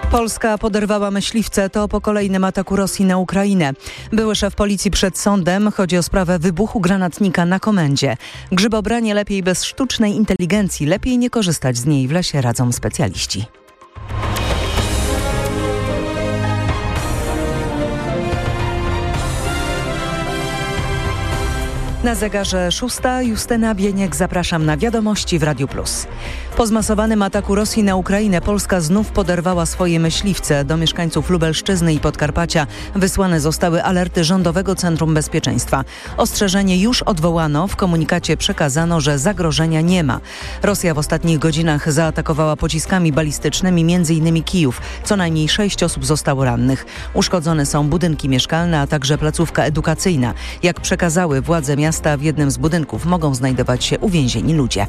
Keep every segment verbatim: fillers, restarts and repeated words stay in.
Polska poderwała myśliwce. To po kolejnym ataku Rosji na Ukrainę. Były szef policji przed sądem. Chodzi o sprawę wybuchu granatnika na komendzie. Grzybobranie lepiej bez sztucznej inteligencji. Lepiej nie korzystać z niej w lesie, radzą specjaliści. Na zegarze szósta. Justyna Bieniek, zapraszam na wiadomości w Radiu Plus. Po zmasowanym ataku Rosji na Ukrainę Polska znów poderwała swoje myśliwce. Do mieszkańców Lubelszczyzny i Podkarpacia wysłane zostały alerty Rządowego Centrum Bezpieczeństwa. Ostrzeżenie już odwołano. W komunikacie przekazano, że zagrożenia nie ma. Rosja w ostatnich godzinach zaatakowała pociskami balistycznymi między innymi Kijów. Co najmniej sześć osób zostało rannych. Uszkodzone są budynki mieszkalne, a także placówka edukacyjna. Jak przekazały władze miasta, w jednym z budynków mogą znajdować się uwięzieni ludzie.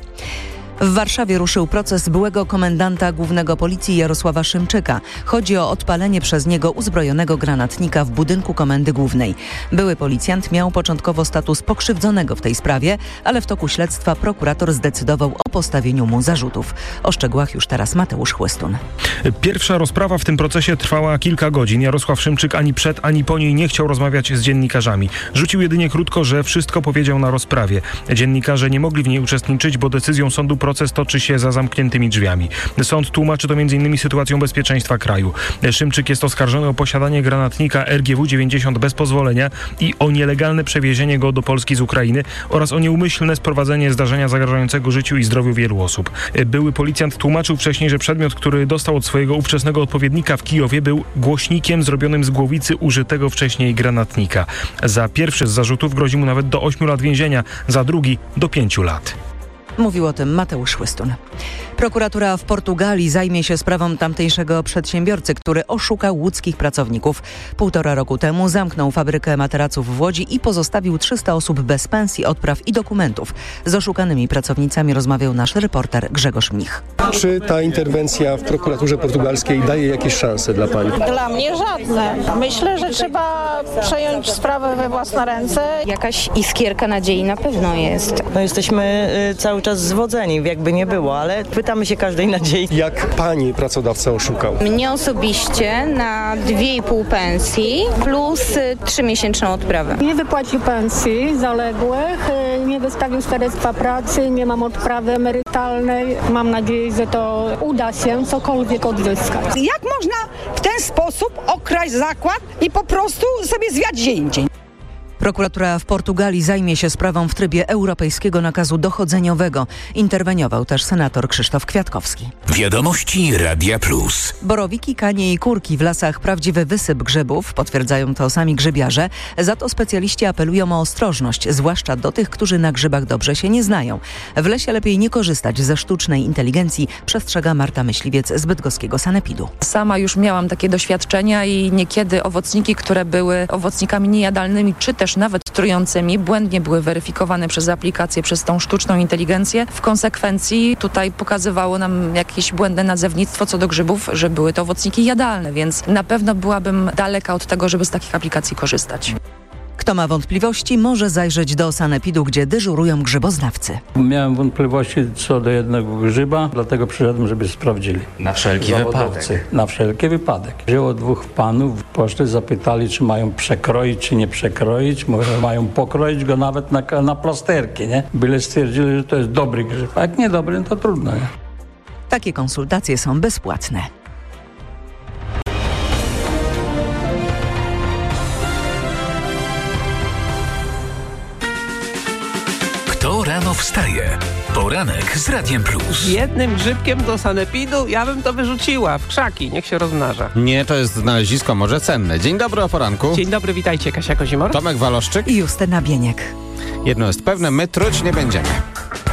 W Warszawie ruszył proces byłego komendanta głównego policji Jarosława Szymczyka. Chodzi o odpalenie przez niego uzbrojonego granatnika w budynku Komendy Głównej. Były policjant miał początkowo status pokrzywdzonego w tej sprawie, ale w toku śledztwa prokurator zdecydował o postawieniu mu zarzutów. O szczegółach już teraz Mateusz Chłystun. Pierwsza rozprawa w tym procesie trwała kilka godzin. Jarosław Szymczyk ani przed, ani po niej nie chciał rozmawiać z dziennikarzami. Rzucił jedynie krótko, że wszystko powiedział na rozprawie. Dziennikarze nie mogli w niej uczestniczyć, bo decyzją sądu proces toczy się za zamkniętymi drzwiami. Sąd tłumaczy to między innymi sytuacją bezpieczeństwa kraju. Szymczyk jest oskarżony o posiadanie granatnika R G W dziewięćdziesiąt bez pozwolenia i o nielegalne przewiezienie go do Polski z Ukrainy oraz o nieumyślne sprowadzenie zdarzenia zagrażającego życiu i zdrowiu wielu osób. Były policjant tłumaczył wcześniej, że przedmiot, który dostał od swojego ówczesnego odpowiednika w Kijowie, był głośnikiem zrobionym z głowicy użytego wcześniej granatnika. Za pierwszy z zarzutów grozi mu nawet do ośmiu lat więzienia, za drugi do pięciu lat. Mówił o tym Mateusz Chłystun. Prokuratura w Portugalii zajmie się sprawą tamtejszego przedsiębiorcy, który oszukał łódzkich pracowników. Półtora roku temu zamknął fabrykę materaców w Łodzi i pozostawił trzysta osób bez pensji, odpraw i dokumentów. Z oszukanymi pracownicami rozmawiał nasz reporter Grzegorz Mnich. Czy ta interwencja w prokuraturze portugalskiej daje jakieś szanse dla pani? Dla mnie żadne. Myślę, że trzeba przejąć sprawę we własne ręce. Jakaś iskierka nadziei na pewno jest. No jesteśmy y, cały czas zwodzeni, jakby nie było, ale pytamy się każdej nadziei. Jak pani pracodawca oszukał? Mnie osobiście na dwie i pół pensji plus trzymiesięczną odprawę. Nie wypłacił pensji zaległych, nie wystawił świadectwa pracy, nie mam odprawy emerytalnej. Mam nadzieję, że to uda się cokolwiek odzyskać. Jak można w ten sposób okraść zakład i po prostu sobie zwiać gdzie indziej? Prokuratura w Portugalii zajmie się sprawą w trybie europejskiego nakazu dochodzeniowego. Interweniował też senator Krzysztof Kwiatkowski. Wiadomości Radia Plus. Borowiki, kanie i kurki w lasach prawdziwy wysyp grzybów, potwierdzają to sami grzybiarze. Za to specjaliści apelują o ostrożność, zwłaszcza do tych, którzy na grzybach dobrze się nie znają. W lesie lepiej nie korzystać ze sztucznej inteligencji, przestrzega Marta Myśliwiec z bydgoskiego sanepidu. Sama już miałam takie doświadczenia i niekiedy owocniki, które były owocnikami niejadalnymi, czy też nawet trującymi, błędnie były weryfikowane przez aplikację, przez tą sztuczną inteligencję. W konsekwencji tutaj pokazywało nam jakieś błędne nazewnictwo co do grzybów, że były to owocniki jadalne, więc na pewno byłabym daleka od tego, żeby z takich aplikacji korzystać. Kto ma wątpliwości, może zajrzeć do sanepidu, gdzie dyżurują grzyboznawcy. Miałem wątpliwości co do jednego grzyba, dlatego przyszedłem, żeby sprawdzili. Na wszelki Zawodowcy. wypadek. Na wszelki wypadek. Wzięło dwóch panów, poszli, zapytali, czy mają przekroić, czy nie przekroić. Może mają pokroić go nawet na, na plasterki, nie? Byle stwierdzili, że to jest dobry grzyb. A jak nie dobry, to trudno, nie? Takie konsultacje są bezpłatne. Kto rano wstaje? Poranek z Radiem Plus. Jednym grzybkiem do sanepidu ja bym to wyrzuciła w krzaki, niech się rozmnaża. Nie, to jest znalezisko może cenne. Dzień dobry o poranku. Dzień dobry, witajcie, Kasia Kozimor. Tomek Waloszczyk i Justyna Bieniek. Jedno jest pewne, my truć nie będziemy.